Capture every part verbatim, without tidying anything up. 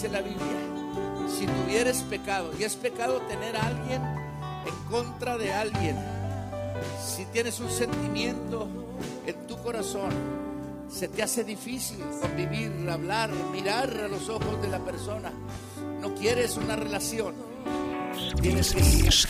dice la Biblia: si tuvieres pecado, y es pecado tener a alguien en contra de alguien, si tienes un sentimiento en tu corazón, se te hace difícil convivir, hablar, mirar a los ojos de la persona, no quieres una relación, tienes que K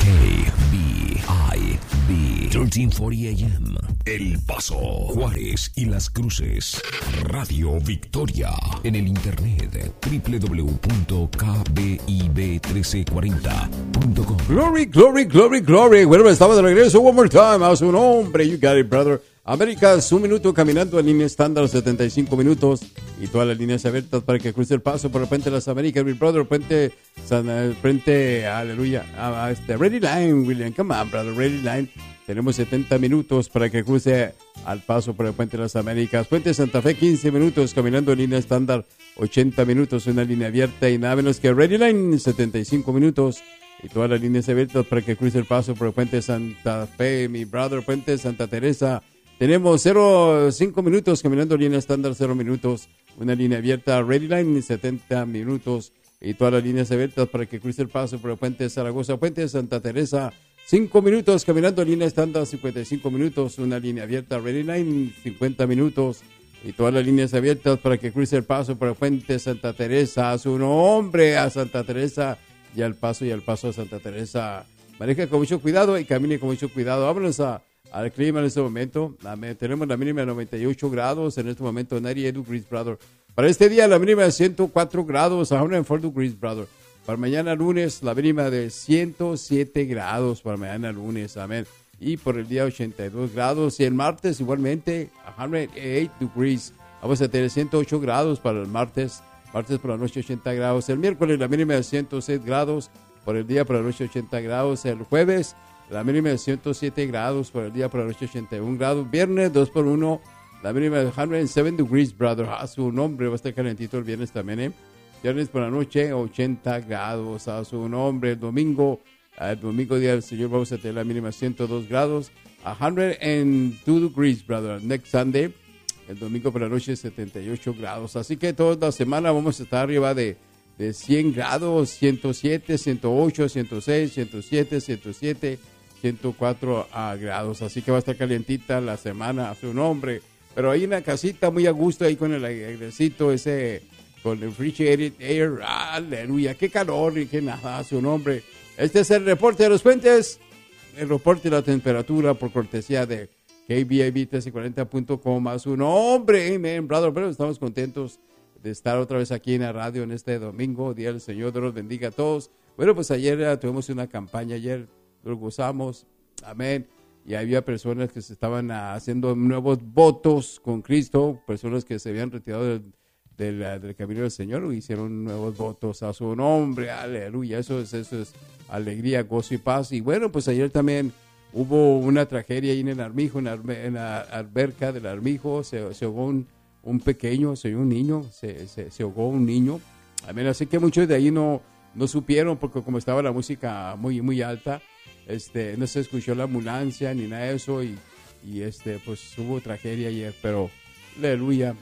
B I B trece cuarenta A M El Paso, Juárez y Las Cruces. Radio Victoria. En el internet doble u doble u doble u punto k b i b trece cuarenta punto com. Glory, glory, glory, glory. Bueno, estamos de regreso. One more time. A su nombre. You got it, brother. Américas, un minuto caminando en línea estándar, setenta y cinco minutos. Y todas las líneas abiertas para que cruce el paso por el puente de las Américas, mi brother. Puente, San, puente, aleluya. A, a este, Ready Line, William. Come on, brother. Ready Line. Tenemos setenta minutos para que cruce al paso por el puente de las Américas. Puente Santa Fe, quince minutos caminando en línea estándar, ochenta minutos, una línea abierta y nada menos que Ready Line, setenta y cinco minutos. Y todas las líneas abiertas para que cruce el paso por el puente Santa Fe, mi brother. Puente Santa Teresa. Tenemos cero, cinco minutos caminando en línea estándar, cero minutos. Una línea abierta, Ready Line, setenta minutos. Y todas las líneas abiertas para que cruce el paso por el puente Zaragoza, puente Santa Teresa. cinco minutos caminando en línea estándar, cincuenta y cinco minutos. Una línea abierta, Ready Line, cincuenta minutos. Y todas las líneas abiertas para que cruce el paso por el puente Santa Teresa. A su nombre, a Santa Teresa. Y al paso y al paso a Santa Teresa. Maneja con mucho cuidado y camine con mucho cuidado. Vámonos a... al clima en este momento. Tenemos la mínima de noventa y ocho grados. En este momento, noventa y ocho degrees, brother. Para este día, la mínima de ciento cuatro grados. ciento cuatro degrees, brother. Para mañana lunes, la mínima de ciento siete grados. Para mañana lunes, amén. Y por el día, ochenta y dos grados. Y el martes, igualmente, ciento ocho degrees. Vamos a tener ciento ocho grados para el martes. Martes por la noche, ochenta grados. El miércoles, la mínima de ciento seis grados. Por el día, por la noche, ochenta grados. El jueves, la mínima de ciento siete grados, por el día, por la noche ochenta y un grados. Viernes, dos por uno, la mínima de ciento siete degrees, brother. A su nombre, va a estar calentito el viernes también, ¿eh? Viernes por la noche, ochenta grados, a su nombre. El domingo, el domingo, día del Señor, vamos a tener la mínima ciento dos grados, a ciento dos degrees, brother. Next Sunday, el domingo por la noche, setenta y ocho grados. Así que toda la semana vamos a estar arriba de, de cien grados, ciento siete, ciento ocho, ciento seis, ciento siete, ciento siete. ciento cuatro uh, grados, así que va a estar calientita la semana a su nombre, pero hay una casita muy a gusto ahí con el airecito ese, con el refrigerated air, aleluya, qué calor y qué nada a su nombre. Este es el reporte de los puentes, el reporte de la temperatura por cortesía de K B I B trece cuarenta punto com, a su nombre, amen, brother, pero estamos contentos de estar otra vez aquí en la radio en este domingo, día del Señor, Dios los bendiga a todos. Bueno, pues ayer uh, tuvimos una campaña, ayer lo gozamos, amén, y había personas que se estaban haciendo nuevos votos con Cristo, personas que se habían retirado del, del, del camino del Señor, hicieron nuevos votos a su nombre, aleluya, eso es, eso es alegría, gozo y paz. Y bueno, pues ayer también hubo una tragedia ahí en el Armijo, en la, en la alberca del Armijo, se, se ahogó un, un pequeño, se ahogó un niño, se, se, se ahogó un niño, amén, así que muchos de ahí no, no supieron, porque como estaba la música muy, muy alta, Este, no se escuchó la ambulancia ni nada de eso y, y este, pues hubo tragedia ayer, pero aleluya.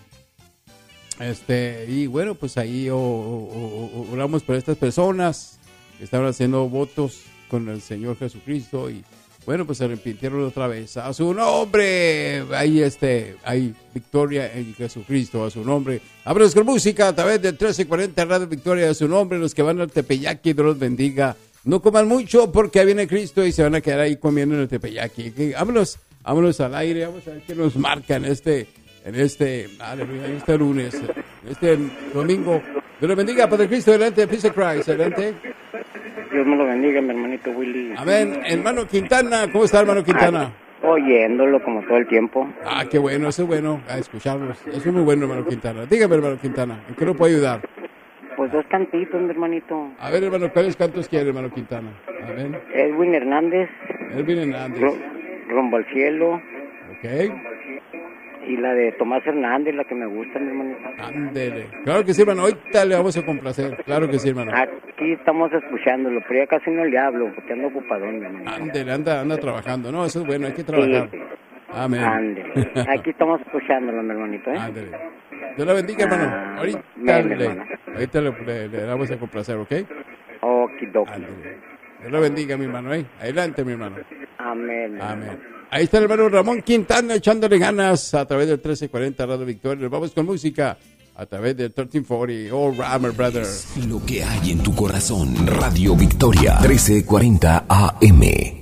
Este, y bueno, pues ahí oh, oh, oh, oramos por estas personas que estaban haciendo votos con el Señor Jesucristo y bueno, pues se arrepintieron otra vez. A su nombre, ahí este, hay victoria en Jesucristo, a su nombre. Ábrenos con música a través del trece cuarenta Radio Victoria, a su nombre. Los que van al Tepeyaqui, Dios los bendiga. No coman mucho porque viene Cristo y se van a quedar ahí comiendo en el Tepeyaqui. Vámonos, vámonos al aire, vamos a ver qué nos marca en este, en este, aleluya, en este lunes, en este domingo. Dios los bendiga, Padre Cristo, adelante, Peace of Christ, adelante. Dios me lo bendiga, mi hermanito Willy. Amén. Hermano Quintana, ¿cómo está, hermano Quintana? Oyéndolo como todo el tiempo. Ah, qué bueno, eso es bueno, a escucharlos. Eso es muy bueno, hermano Quintana. Dígame, hermano Quintana, ¿en qué lo puedo ayudar? Pues dos cantitos, mi hermanito. A ver, hermano, ¿cuáles cantos quiere, hermano Quintana? A ver. Edwin Hernández. Edwin Hernández. Ru- Rumbo al cielo. Ok. Y la de Tomás Hernández, la que me gusta, mi hermanito. Ándele. Claro que sí, hermano. Ahorita le vamos a complacer. Claro que sí, hermano. Aquí estamos escuchándolo, pero ya casi no le hablo, porque ando ocupadón, mi hermanito. Ándele, anda, anda trabajando. No, eso es bueno, hay que trabajar. Sí. Amén. Ándele. Aquí estamos escuchándolo, mi hermanito, ¿eh? Ándele. Dios la bendiga, hermano. Ah, Ahorita amén, le... hermano. Ahorita le, le, le damos a complacer, ¿ok? Okidoki. Dios lo bendiga, mi hermano, ¿eh? Adelante, mi hermano. Amén. Amén. Ahí está el hermano Ramón Quintana echándole ganas a través del trece cuarenta Radio Victoria. Nos vamos con música a través del trece cuarenta. All Rammer Brothers. Lo que hay en tu corazón. Radio Victoria trece cuarenta A M.